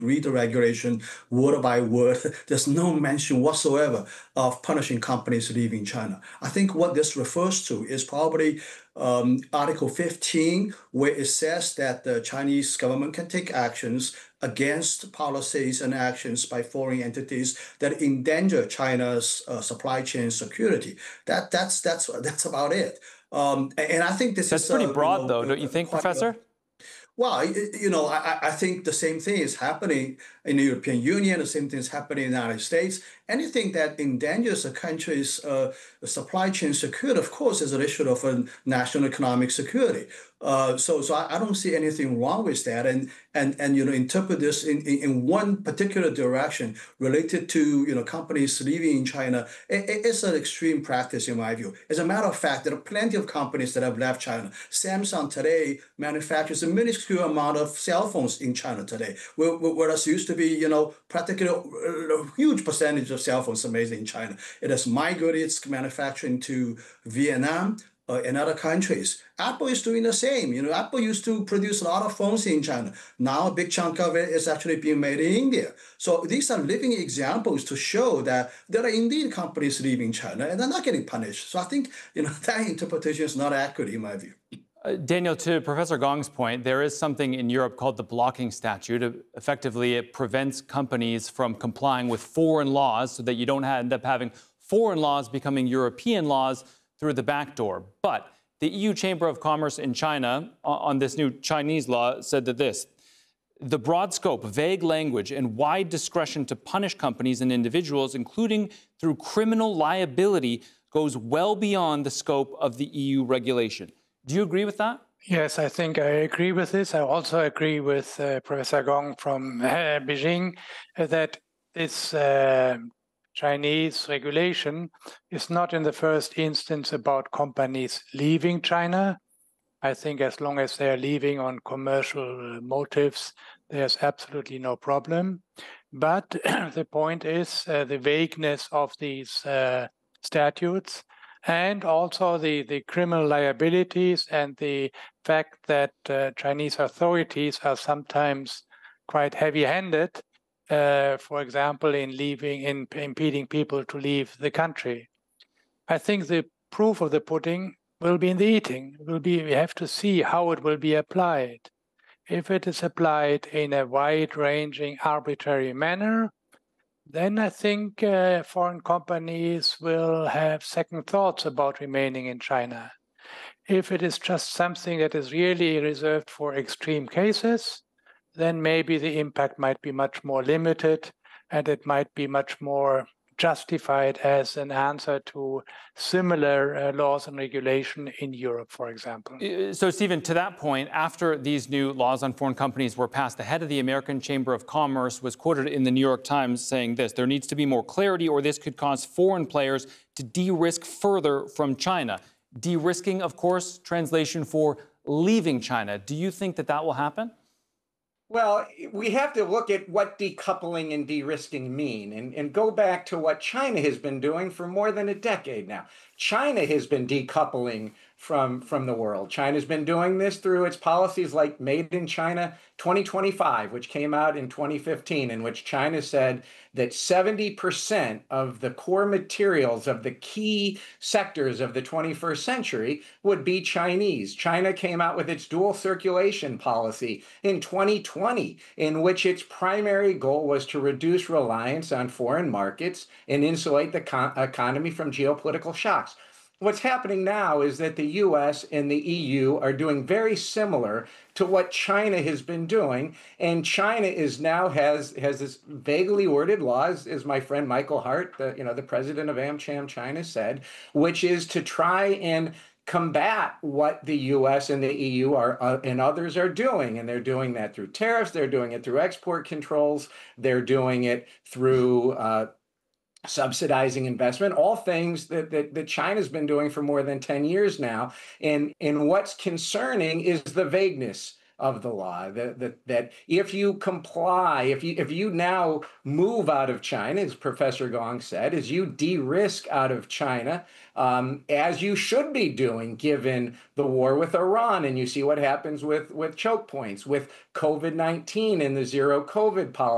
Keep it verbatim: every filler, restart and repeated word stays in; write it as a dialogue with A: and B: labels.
A: read the regulation word by word, there's no mention whatsoever of punishing companies leaving China. I think what this refers to is probably um, Article fifteen, where it says that the Chinese government can take actions against policies and actions by foreign entities that endanger China's uh, supply chain security. That that's that's that's about it. Um, and I think this
B: that's
A: is
B: pretty
A: uh,
B: broad,
A: you know,
B: though, don't you think, Professor?
A: Well, you know, I, I think the same thing is happening in the European Union. The same thing is happening in the United States. Anything that endangers a country's uh, supply chain security, of course, is an issue of uh, national economic security. Uh, so, so I, I don't see anything wrong with that, and and and you know, interpret this in, in, in one particular direction related to you know companies leaving China. It, it's an extreme practice in my view. As a matter of fact, there are plenty of companies that have left China. Samsung today manufactures a minuscule amount of cell phones in China today, whereas used to be you know practically a huge percentage of cell phones are made in China. It has migrated its manufacturing to Vietnam. Uh, in other countries. Apple is doing the same. You know, Apple used to produce a lot of phones in China. Now a big chunk of it is actually being made in India. So these are living examples to show that there are indeed companies leaving China and they're not getting punished. So I think, you know, that interpretation is not accurate in my view.
B: Uh, Daniel, to Professor Gong's point, there is something in Europe called the blocking statute. Effectively, it prevents companies from complying with foreign laws so that you don't end up having foreign laws becoming European laws through the back door. But the E U Chamber of Commerce in China, on this new Chinese law, said that this: the broad scope, vague language, and wide discretion to punish companies and individuals, including through criminal liability, goes well beyond the scope of the E U regulation. Do you agree with that?
C: Yes, I think I agree with this. I also agree with uh, Professor Gong from uh, Beijing uh, that this uh, Chinese regulation is not in the first instance about companies leaving China. I think as long as they are leaving on commercial motives, there's absolutely no problem. But the point is uh, the vagueness of these uh, statutes, and also the, the criminal liabilities and the fact that uh, Chinese authorities are sometimes quite heavy-handed, uh, for example, in leaving, in impeding people to leave the country. I think the proof of the pudding will be in the eating. It will be, we have to see how it will be applied. If it is applied in a wide-ranging, arbitrary manner, then I think uh, foreign companies will have second thoughts about remaining in China. If it is just something that is really reserved for extreme cases, then maybe the impact might be much more limited, and it might be much more justified as an answer to similar uh, laws and regulation in Europe, for example.
B: So, Stephen, to that point, after these new laws on foreign companies were passed, the head of the American Chamber of Commerce was quoted in the New York Times saying this: there needs to be more clarity, or this could cause foreign players to de-risk further from China. De-risking, of course, translation for leaving China. Do you think that that will happen?
D: Well, we have to look at what decoupling and de-risking mean and, and go back to what China has been doing for more than a decade now. China has been decoupling from, from the world. China's been doing this through its policies like Made in China twenty twenty-five, which came out in twenty fifteen, in which China said that seventy percent of the core materials of the key sectors of the twenty-first century would be Chinese. China came out with its dual circulation policy in twenty twenty, in which its primary goal was to reduce reliance on foreign markets and insulate the economy from geopolitical shocks. What's happening now is that the U S and the E U are doing very similar to what China has been doing, and China is now has has this vaguely worded law, as, as my friend Michael Hart, the you know the president of AmCham China, said, which is to try and combat what the U S and the E U are uh, and others are doing. And they're doing that through tariffs, they're doing it through export controls, they're doing it through uh, subsidizing investment, all things that, that, that China's been doing for more than ten years now. And, and what's concerning is the vagueness of the law, that, that, that if you comply, if you, if you now move out of China, as Professor Gong said, as you de-risk out of China, um, as you should be doing given the war with Iran, and you see what happens with, with choke points, with COVID nineteen and the zero COVID policy,